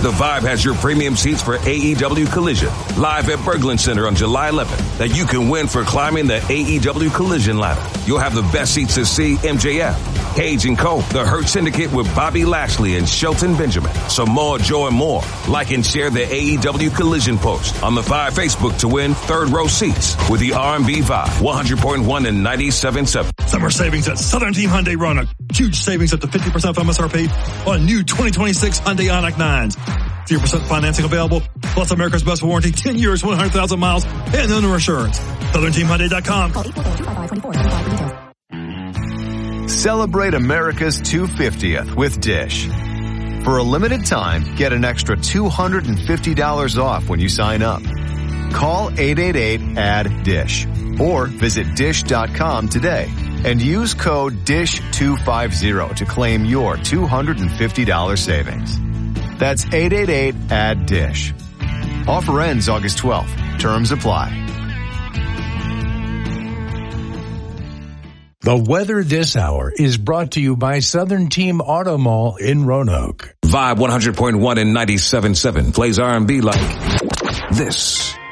The Vibe has your premium seats for AEW Collision, live at Berglund Center on July 11th, that you can win for climbing the AEW Collision ladder. You'll have the best seats to see MJF, Cage and Cole, the Hurt Syndicate with Bobby Lashley and Shelton Benjamin. Samoa Joe and more. Like and share the AEW Collision post on the Vibe Facebook to win third row seats with the R&B Vibe 100.1 and 97.7. Summer savings at Southern Team Hyundai Roanoke. Huge savings up to 50% from MSRP on new 2026 Hyundai Ioniq 9s. 0% financing available, plus America's best warranty, 10 years, 100,000 miles, and owner assurance. SouthernTeamHyundai.com. Call 844-2524. Celebrate America's 250th with Dish. For a limited time, get an extra $250 off when you sign up. Call 888-ADD-DISH or visit dish.com today and use code DISH250 to claim your $250 savings. That's 888-ADD-DISH. Offer ends August 12th. Terms apply. The weather this hour is brought to you by Southern Team Auto Mall in Roanoke. Vibe 100.1 and 97.7 plays R&B like this.